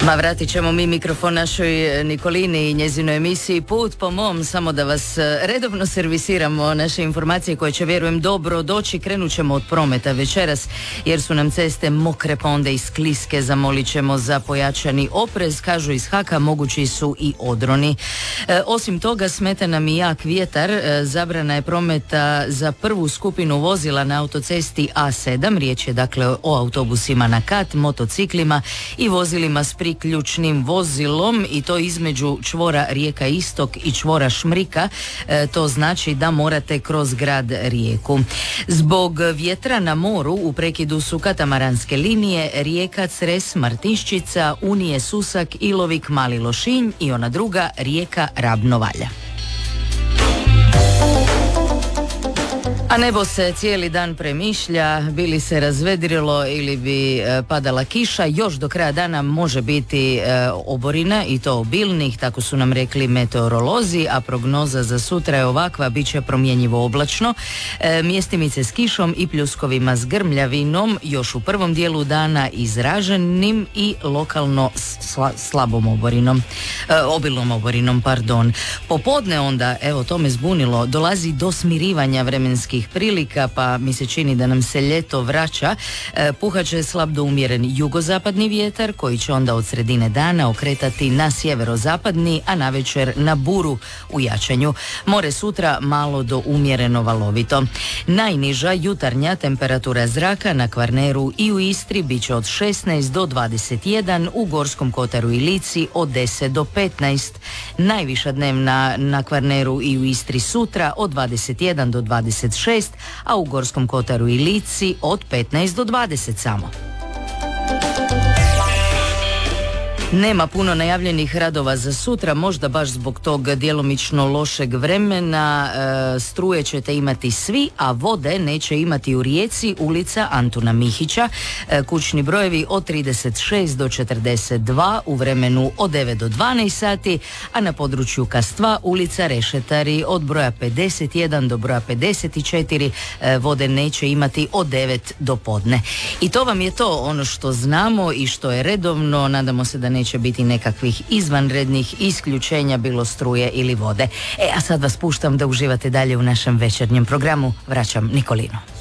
Ma vratit ćemo mi mikrofon našoj Nikolini i njezinoj emisiji Put po mom, samo da vas redovno servisiramo naše informacije koje će, vjerujem, dobro doći. Krenut ćemo od prometa večeras jer su nam ceste mokre pa onda i skliske. Zamolit ćemo za pojačani oprez, kažu iz HAK-a, mogući su i odroni. Osim toga smeta nam i jak vjetar, zabrana je prometa za prvu skupinu vozila na autocesti A7, riječ je dakle o autobusima na kat, motociklima i vozilima s priključnim vozilom, i to između čvora Rijeka Istok i čvora Šmrika. To znači da morate kroz grad Rijeku. Zbog vjetra na moru u prekidu su katamaranske linije Rijeka, Cres, Martinščica, Unije, Susak, Ilovik, Mali Lošinj i ona druga Rijeka, Ravno, Valja. A nebo se cijeli dan premišlja, bi li se razvedrilo ili bi padala kiša. Još do kraja dana može biti oborina, i to obilnih, tako su nam rekli meteorolozi, a prognoza za sutra je ovakva: bit će promjenjivo oblačno, mjestimice s kišom i pljuskovima s grmljavinom, još u prvom dijelu dana izraženim i lokalno slabom oborinom, obilnom oborinom, pardon. Popodne onda, evo to me zbunilo, dolazi do smirivanja vremenskih prilika, pa mi se čini da nam se ljeto vraća. Puhat će slab do umjeren jugozapadni vjetar koji će onda od sredine dana okretati na sjeverozapadni, a navečer na buru u jačanju. More sutra malo do umjereno valovito. Najniža jutarnja temperatura zraka na Kvarneru i u Istri bit će od 16 do 21, u Gorskom kotaru i Lici od 10 do 15. Najviša dnevna na Kvarneru i u Istri sutra od 21 do 26, a u Gorskom kotaru i Lici od 15 do 20 samo. Nema puno najavljenih radova za sutra, možda baš zbog tog djelomično lošeg vremena. Struje ćete imati svi, a vode neće imati u Rijeci, ulica Antuna Mihića. Kućni brojevi od 36 do 42 u vremenu od 9 do 12 sati, a na području Kastva ulica Rešetari od broja 51 do broja 54 vode neće imati od 9 do podne. I to vam je to, ono što znamo i što je redovno. Nadamo se da neće biti nekakvih izvanrednih isključenja, bilo struje ili vode. A sad vas puštam da uživate dalje u našem večernjem programu. Vraćam Nikolinu.